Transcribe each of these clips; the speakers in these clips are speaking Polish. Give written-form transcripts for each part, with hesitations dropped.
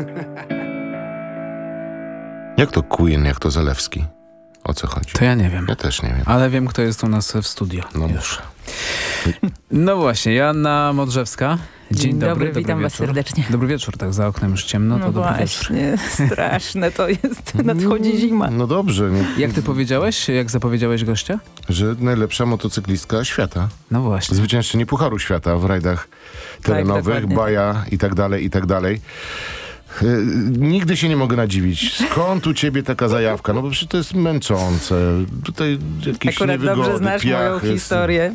Jak to Queen, jak to Zalewski? O co chodzi? To ja nie wiem. Ja też nie wiem. Ale wiem, kto jest u nas w studio. No Już. muszę. No właśnie, Joanna Modrzewska. Dzień dobry, witam was wieczór. serdecznie. Dobry wieczór, tak za oknem już ciemno, to No dobry wieczór. właśnie, straszne to jest, nadchodzi zima. No dobrze. Jak ty powiedziałeś, jak zapowiedziałeś gościa? Że najlepsza motocyklistka świata. No właśnie. Zwyciężczyni Pucharu Świata w rajdach terenowych, dokładnie. Baja i tak dalej, i tak dalej. Nigdy się nie mogę nadziwić. Skąd u ciebie taka zajawka? No bo przecież to jest męczące. Tutaj jakieś Akurat niewygody, dobrze znasz moją piachy. historię.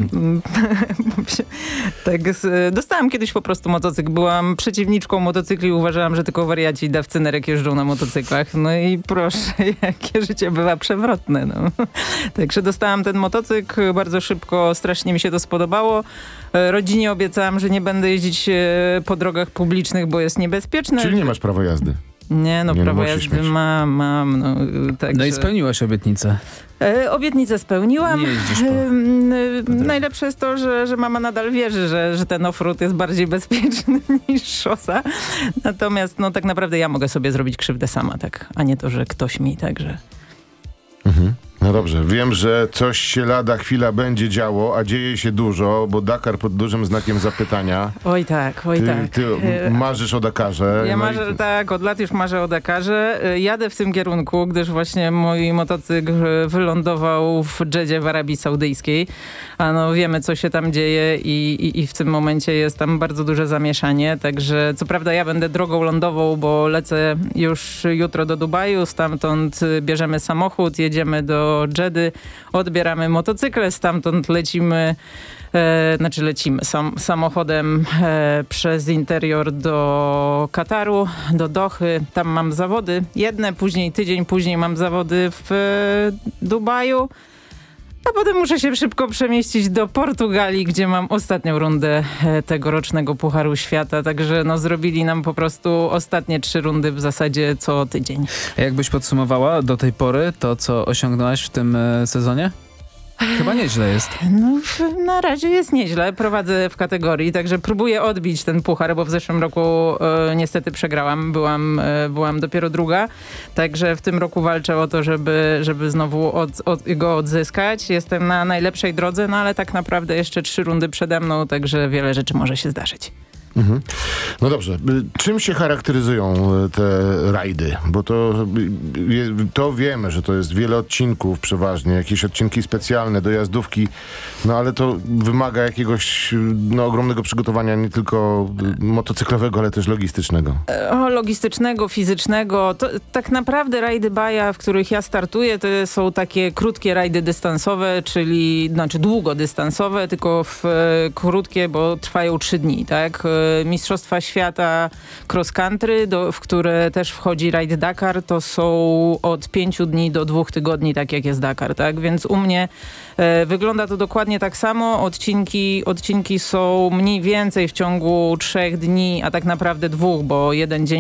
Dostałam kiedyś po prostu motocykl. Byłam przeciwniczką motocykli. Uważałam, że tylko wariaci i dawcy nerek jeżdżą na motocyklach. No i proszę, jakie życie bywa przewrotne. No. Także dostałam ten motocykl bardzo szybko. Strasznie mi się to spodobało. Rodzinie obiecałam, że nie będę jeździć po drogach publicznych, bo jest niebezpieczne. Czyli nie masz prawa jazdy. Nie, no Nie, no prawo musisz jazdy mieć. mam. No, także... No i spełniłaś obietnicę. Obietnicę spełniłam. Nie jeździsz Najlepsze jest to, że mama nadal wierzy, że ten offroad jest bardziej bezpieczny niż szosa. Natomiast no tak naprawdę ja mogę sobie zrobić krzywdę sama, tak, a nie to, że ktoś mi, także... Mhm. No dobrze, wiem, że coś się lada chwila będzie działo, a dzieje się dużo, bo Dakar pod dużym znakiem zapytania. Oj tak. Ty marzysz o Dakarze. Ja no marzę, tak, od lat już marzę o Dakarze. Jadę w tym kierunku, gdyż właśnie mój motocykl wylądował w Dżedzie w Arabii Saudyjskiej. A no wiemy, co się tam dzieje i w tym momencie jest tam bardzo duże zamieszanie. Także co prawda ja będę drogą lądową, bo lecę już jutro do Dubaju. Stamtąd bierzemy samochód, jedziemy do Dżedy, odbieramy motocykle, stamtąd lecimy samochodem przez interior do Kataru, do Dochy. Tam mam zawody jedne, tydzień później mam zawody w Dubaju. A potem muszę się szybko przemieścić do Portugalii, gdzie mam ostatnią rundę tegorocznego Pucharu Świata. Także no, zrobili nam po prostu ostatnie 3 rundy w zasadzie co tydzień. A jakbyś podsumowała do tej pory to, co osiągnęłaś w tym sezonie? Chyba nieźle jest. No, na razie jest nieźle. Prowadzę w kategorii, także próbuję odbić ten puchar, bo w zeszłym roku niestety przegrałam. Byłam dopiero druga. Także w tym roku walczę o to, żeby znowu go odzyskać. Jestem na najlepszej drodze, no ale tak naprawdę jeszcze 3 rundy przede mną, także wiele rzeczy może się zdarzyć. Mhm. No dobrze, czym się charakteryzują te rajdy? Bo to wiemy, że to jest wiele odcinków przeważnie, jakieś odcinki specjalne, dojazdówki, no ale to wymaga jakiegoś ogromnego przygotowania nie tylko motocyklowego, ale też logistycznego. Logistycznego, fizycznego. To, tak naprawdę rajdy Baja, w których ja startuję, to są takie krótkie rajdy dystansowe, znaczy długodystansowe, tylko krótkie, bo trwają 3 dni, tak? Mistrzostwa Świata cross country, w które też wchodzi rajd Dakar, to są od 5 dni do 2 tygodni, tak jak jest Dakar, tak? Więc u mnie wygląda to dokładnie tak samo. Odcinki są mniej więcej w ciągu 3 dni, a tak naprawdę 2, bo jeden dzień